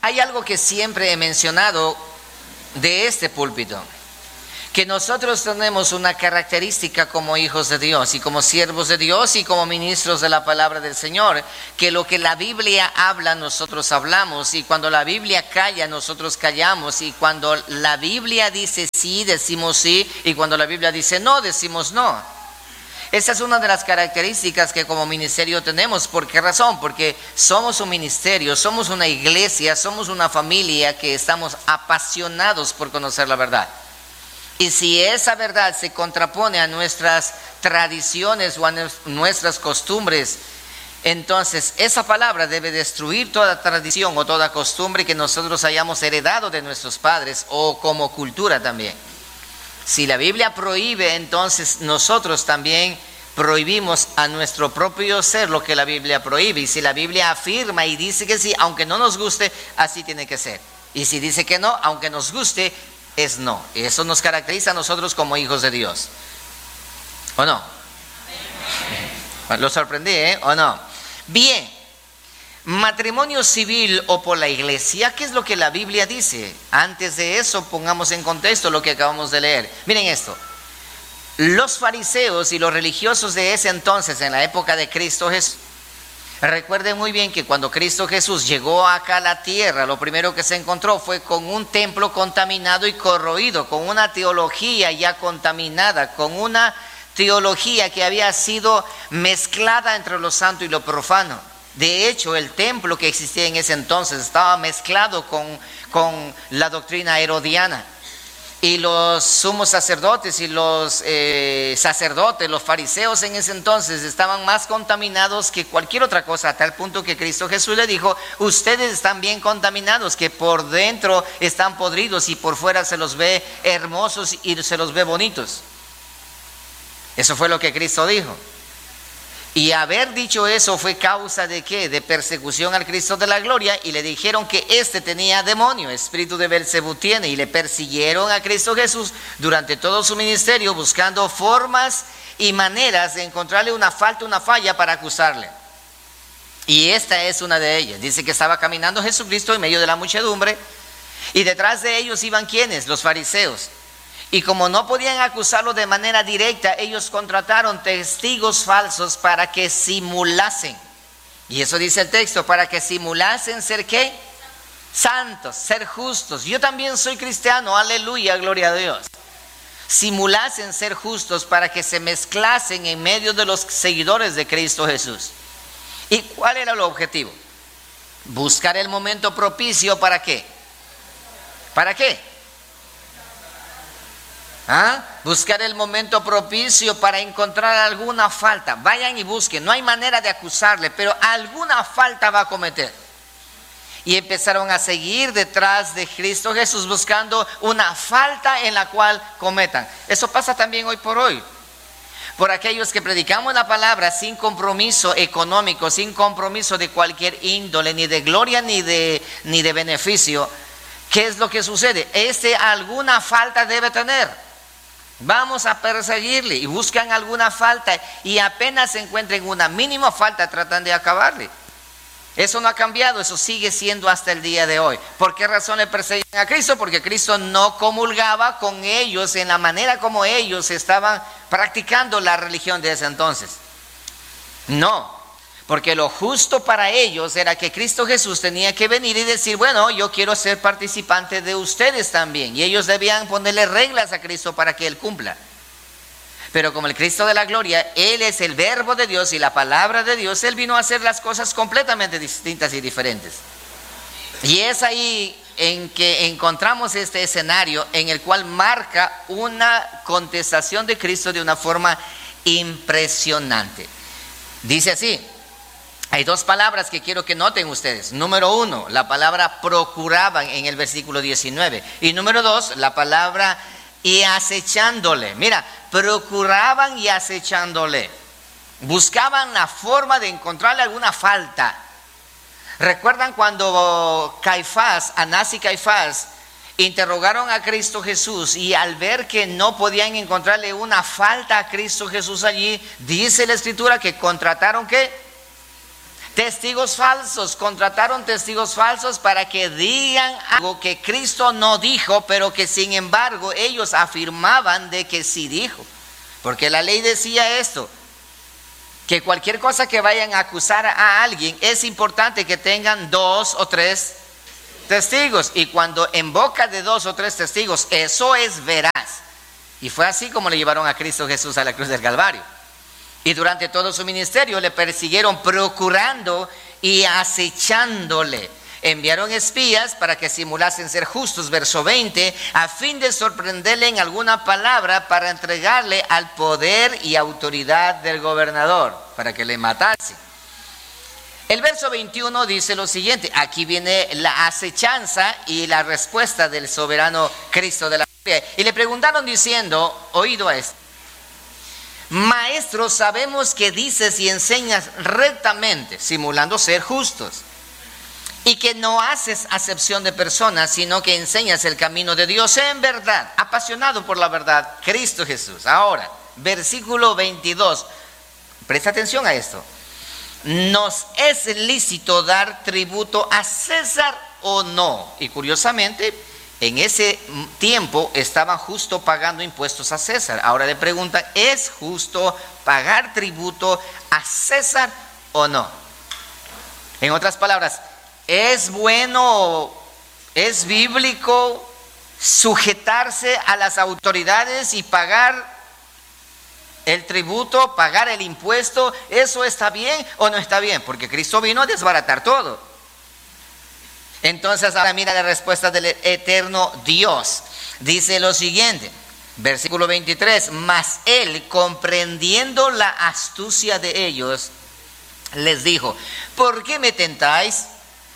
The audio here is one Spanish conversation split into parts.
Hay algo que siempre he mencionado de este púlpito, que nosotros tenemos una característica como hijos de Dios y como siervos de Dios y como ministros de la palabra del Señor, que lo que la Biblia habla nosotros hablamos, y cuando la Biblia calla nosotros callamos, y cuando la Biblia dice sí decimos sí, y cuando la Biblia dice no decimos no. Esa es una de las características que como ministerio tenemos. ¿Por qué razón? Porque somos un ministerio, somos una iglesia, somos una familia que estamos apasionados por conocer la verdad. Y si esa verdad se contrapone a nuestras tradiciones o a nuestras costumbres, entonces esa palabra debe destruir toda tradición o toda costumbre que nosotros hayamos heredado de nuestros padres o como cultura también. Si la Biblia prohíbe, entonces nosotros también prohibimos a nuestro propio ser lo que la Biblia prohíbe. Y si la Biblia afirma y dice que sí, aunque no nos guste, así tiene que ser. Y si dice que no, aunque nos guste, es no. Y eso nos caracteriza a nosotros como hijos de Dios. ¿O no? Lo sorprendí, ¿o no? Bien. Matrimonio civil o por la iglesia, ¿qué es lo que la Biblia dice? Antes de eso, pongamos en contexto lo que acabamos de leer. Miren esto. Los fariseos y los religiosos de ese entonces, en la época de Cristo Jesús, recuerden muy bien que cuando Cristo Jesús llegó acá a la tierra, lo primero que se encontró fue con un templo contaminado y corroído, con una teología ya contaminada, con una teología que había sido mezclada entre lo santo y lo profano. De hecho, el templo que existía en ese entonces estaba mezclado con la doctrina herodiana. Y los sumos sacerdotes y los sacerdotes, los fariseos en ese entonces estaban más contaminados que cualquier otra cosa, a tal punto que Cristo Jesús le dijo: ustedes están bien contaminados, que por dentro están podridos y por fuera se los ve hermosos y se los ve bonitos. Eso fue lo que Cristo dijo. Y haber dicho eso fue causa de ¿qué? De persecución al Cristo de la gloria, y le dijeron que este tenía demonio, espíritu de Belcebú tiene, y le persiguieron a Cristo Jesús durante todo su ministerio, buscando formas y maneras de encontrarle una falta, una falla para acusarle. Y esta es una de ellas. Dice que estaba caminando Jesucristo en medio de la muchedumbre, y detrás de ellos iban ¿quiénes? Los fariseos. Y como no podían acusarlo de manera directa, ellos contrataron testigos falsos para que simulasen. Y eso dice el texto, para que simulasen ser ¿qué? Santos, ser justos. Yo también soy cristiano, aleluya, gloria a Dios. Simulasen ser justos para que se mezclasen en medio de los seguidores de Cristo Jesús. ¿Y cuál era el objetivo? Buscar el momento propicio, ¿para qué? ¿Para qué? Buscar el momento propicio para encontrar alguna falta. Vayan y busquen, no hay manera de acusarle, pero alguna falta va a cometer. Y empezaron a seguir detrás de Cristo Jesús buscando una falta en la cual cometan. Eso pasa también hoy por hoy. Por aquellos que predicamos la palabra sin compromiso económico, sin compromiso de cualquier índole, ni de gloria ni de beneficio. ¿Qué es lo que sucede? Alguna falta debe tener. Vamos a perseguirle y buscan alguna falta, y apenas se encuentren una mínima falta tratan de acabarle. Eso no ha cambiado, eso sigue siendo hasta el día de hoy. ¿Por qué razón le persiguen a Cristo? Porque Cristo no comulgaba con ellos en la manera como ellos estaban practicando la religión de ese entonces. No. Porque lo justo para ellos era que Cristo Jesús tenía que venir y decir: bueno, yo quiero ser participante de ustedes también. Y ellos debían ponerle reglas a Cristo para que Él cumpla. Pero como el Cristo de la gloria, Él es el verbo de Dios y la palabra de Dios, Él vino a hacer las cosas completamente distintas y diferentes. Y es ahí en que encontramos este escenario en el cual marca una contestación de Cristo de una forma impresionante. Dice así. Hay dos palabras que quiero que noten ustedes. Número 1, la palabra procuraban en el versículo 19. Y número 2, la palabra y acechándole. Mira, procuraban y acechándole. Buscaban la forma de encontrarle alguna falta. ¿Recuerdan cuando Anás y Caifás interrogaron a Cristo Jesús, y al ver que no podían encontrarle una falta a Cristo Jesús allí, dice la Escritura que contrataron ¿qué? Testigos falsos, contrataron testigos falsos para que digan algo que Cristo no dijo, pero que sin embargo ellos afirmaban de que sí dijo. Porque la ley decía esto, que cualquier cosa que vayan a acusar a alguien, es importante que tengan 2 o 3 testigos. Y cuando en boca de 2 o 3 testigos, eso es veraz. Y fue así como le llevaron a Cristo Jesús a la cruz del Calvario. Y durante todo su ministerio le persiguieron procurando y acechándole. Enviaron espías para que simulasen ser justos, verso 20, a fin de sorprenderle en alguna palabra para entregarle al poder y autoridad del gobernador, para que le matase. El verso 21 dice lo siguiente, aquí viene la acechanza y la respuesta del soberano Cristo de la Biblia. Y le preguntaron diciendo, oído a esto: Maestro, sabemos que dices y enseñas rectamente, simulando ser justos, y que no haces acepción de personas, sino que enseñas el camino de Dios en verdad, apasionado por la verdad, Cristo Jesús. Ahora, versículo 22, presta atención a esto. ¿Nos es lícito dar tributo a César o no? Y curiosamente, en ese tiempo estaban justo pagando impuestos a César. Ahora le preguntan, ¿es justo pagar tributo a César o no? En otras palabras, ¿es bueno, es bíblico sujetarse a las autoridades y pagar el tributo, pagar el impuesto? ¿Eso está bien o no está bien? Porque Cristo vino a desbaratar todo. Entonces ahora mira la respuesta del eterno Dios. Dice lo siguiente, versículo 23, mas él, comprendiendo la astucia de ellos, les dijo, ¿por qué me tentáis?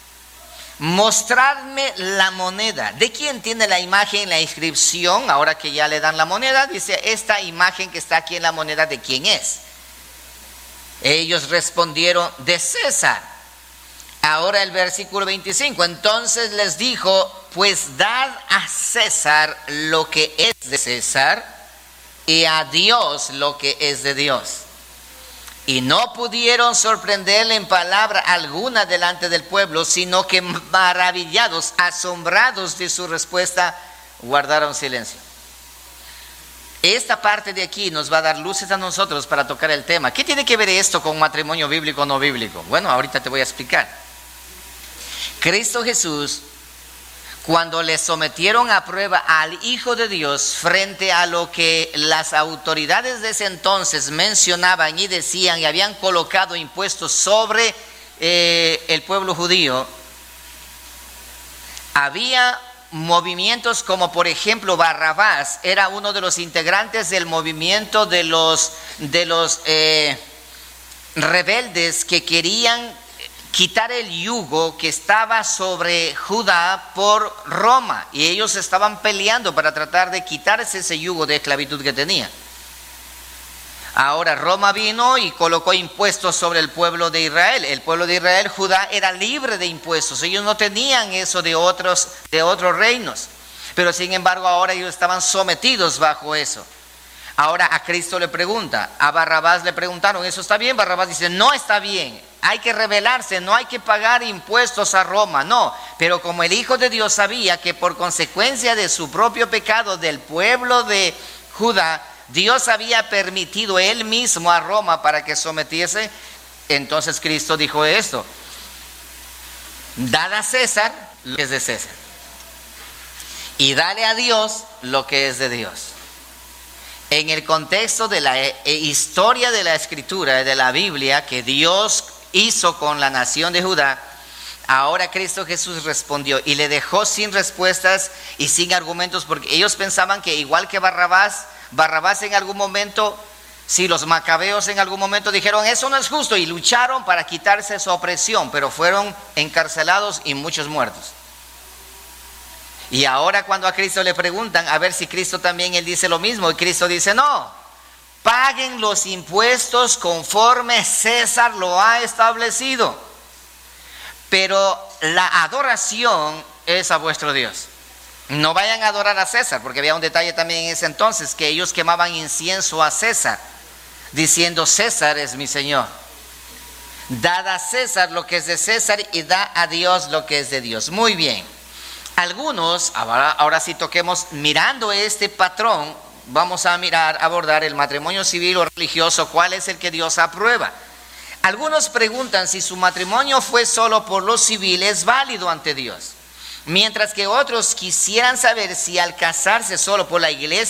Mostradme la moneda. ¿De quién tiene la imagen, la inscripción? Ahora que ya le dan la moneda, dice, esta imagen que está aquí en la moneda, ¿de quién es? Ellos respondieron, de César. Ahora el versículo 25, entonces les dijo, pues dad a César lo que es de César y a Dios lo que es de Dios. Y no pudieron sorprenderle en palabra alguna delante del pueblo, sino que maravillados, asombrados de su respuesta, guardaron silencio. Esta parte de aquí nos va a dar luces a nosotros para tocar el tema. ¿Qué tiene que ver esto con matrimonio bíblico o no bíblico? Bueno, ahorita te voy a explicar. Cristo Jesús, cuando le sometieron a prueba al Hijo de Dios frente a lo que las autoridades de ese entonces mencionaban y decían y habían colocado impuestos sobre el pueblo judío, había movimientos como por ejemplo Barrabás, era uno de los integrantes del movimiento de los rebeldes que querían quitar el yugo que estaba sobre Judá por Roma, y ellos estaban peleando para tratar de quitarse ese yugo de esclavitud que tenía. Ahora Roma vino y colocó impuestos sobre el pueblo de Israel. El pueblo de Israel, Judá, era libre de impuestos. Ellos no tenían eso de otros reinos, pero sin embargo ahora ellos estaban sometidos bajo eso. Ahora a Cristo le pregunta, a Barrabás le preguntaron, ¿eso está bien? Barrabás dice, no está bien, hay que rebelarse, no hay que pagar impuestos a Roma, no. Pero como el Hijo de Dios sabía que por consecuencia de su propio pecado del pueblo de Judá, Dios había permitido él mismo a Roma para que sometiese, entonces Cristo dijo esto, dad a César lo que es de César y dale a Dios lo que es de Dios. En el contexto de la historia de la Escritura, de la Biblia, que Dios hizo con la nación de Judá, ahora Cristo Jesús respondió y le dejó sin respuestas y sin argumentos, porque ellos pensaban que igual que Barrabás en algún momento, si los macabeos en algún momento dijeron eso no es justo y lucharon para quitarse esa opresión, pero fueron encarcelados y muchos muertos. Y ahora cuando a Cristo le preguntan a ver si Cristo también él dice lo mismo, y Cristo dice no, paguen los impuestos conforme César lo ha establecido, pero la adoración es a vuestro Dios. No vayan a adorar a César, porque había un detalle también en ese entonces, que ellos quemaban incienso a César, diciendo César es mi Señor. Dad a César lo que es de César y da a Dios lo que es de Dios. Muy bien. Algunos, ahora sí toquemos, mirando este patrón, vamos a abordar el matrimonio civil o religioso, cuál es el que Dios aprueba. Algunos preguntan si su matrimonio fue solo por lo civil es válido ante Dios, mientras que otros quisieran saber si al casarse solo por la iglesia